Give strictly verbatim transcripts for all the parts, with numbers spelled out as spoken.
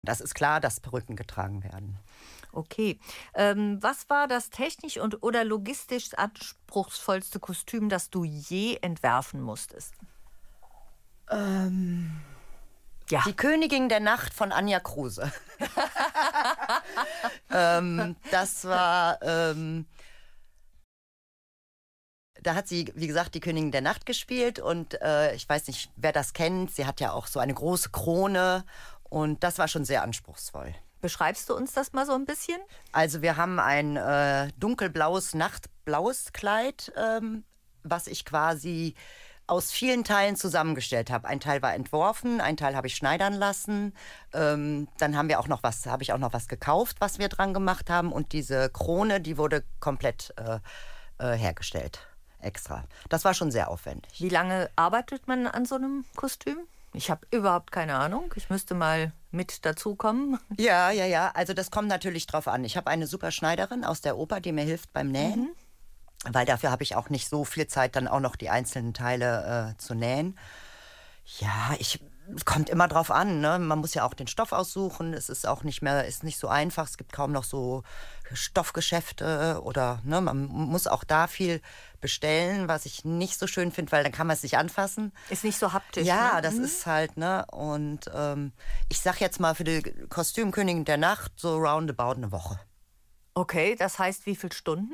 Das ist klar, dass Perücken getragen werden. Okay. Ähm, was war das technisch und oder logistisch anspruchsvollste Kostüm, das du je entwerfen musstest? Ähm, Ja. Die Königin der Nacht von Anja Kruse. ähm, das war, ähm, da hat sie, wie gesagt, die Königin der Nacht gespielt und äh, ich weiß nicht, wer das kennt. Sie hat ja auch so eine große Krone und das war schon sehr anspruchsvoll. Beschreibst du uns das mal so ein bisschen? Also wir haben ein äh, dunkelblaues, nachtblaues Kleid, ähm, was ich quasi aus vielen Teilen zusammengestellt habe. Ein Teil war entworfen, ein Teil habe ich schneidern lassen. Ähm, dann haben wir auch noch was, habe ich auch noch was gekauft, was wir dran gemacht haben. Und diese Krone, die wurde komplett äh, äh, hergestellt, extra. Das war schon sehr aufwendig. Wie lange arbeitet man an so einem Kostüm? Ich habe überhaupt keine Ahnung. Ich müsste mal mit dazukommen. Ja, ja, ja. Also das kommt natürlich drauf an. Ich habe eine super Schneiderin aus der Oper, die mir hilft beim Nähen. Mhm. Weil dafür habe ich auch nicht so viel Zeit, dann auch noch die einzelnen Teile äh, zu nähen. Ja, ich, es kommt immer drauf an, ne? Man muss ja auch den Stoff aussuchen. Es ist auch nicht mehr, ist nicht so einfach. Es gibt kaum noch so Stoffgeschäfte oder ne, man muss auch da viel bestellen, was ich nicht so schön finde, weil dann kann man es nicht anfassen. Ist nicht so haptisch. Ja, ne? das Mhm. ist halt, ne? Und ähm, ich sag jetzt mal für die Kostümkönigin der Nacht so roundabout eine Woche. Okay, das heißt wie viele Stunden?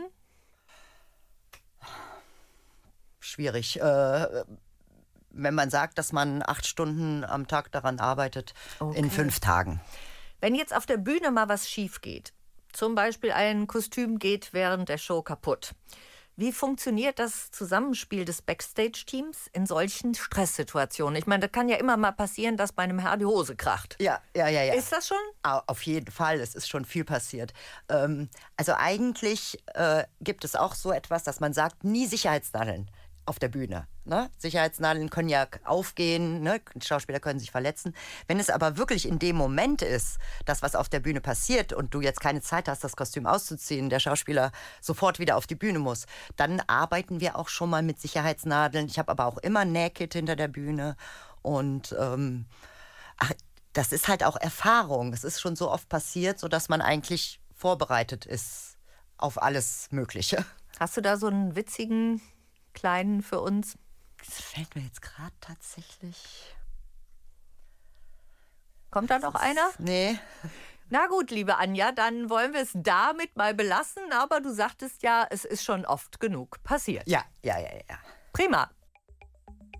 Schwierig. Äh, wenn man sagt, dass man acht Stunden am Tag daran arbeitet, Okay. in fünf Tagen. Wenn jetzt auf der Bühne mal was schief geht, zum Beispiel ein Kostüm geht während der Show kaputt, wie funktioniert das Zusammenspiel des Backstage-Teams in solchen Stresssituationen? Ich meine, das kann ja immer mal passieren, dass bei einem Herr die Hose kracht. Ja, ja, ja, ja. Ist das schon? Au- Auf jeden Fall, es ist schon viel passiert. Ähm, also eigentlich äh, gibt es auch so etwas, dass man sagt, nie Sicherheitsnadeln auf der Bühne. Ne? Sicherheitsnadeln können ja aufgehen, ne? Schauspieler können sich verletzen. Wenn es aber wirklich in dem Moment ist, dass was auf der Bühne passiert und du jetzt keine Zeit hast, das Kostüm auszuziehen, der Schauspieler sofort wieder auf die Bühne muss, dann arbeiten wir auch schon mal mit Sicherheitsnadeln. Ich habe aber auch immer ein Nähkit hinter der Bühne und ähm, ach, das ist halt auch Erfahrung. Es ist schon so oft passiert, sodass man eigentlich vorbereitet ist auf alles Mögliche. Hast du da so einen witzigen kleinen für uns? Das fällt mir jetzt gerade tatsächlich. Kommt da noch einer? Nee. Na gut, liebe Anja, dann wollen wir es damit mal belassen. Aber du sagtest ja, es ist schon oft genug passiert. Ja, ja, ja, ja. Prima.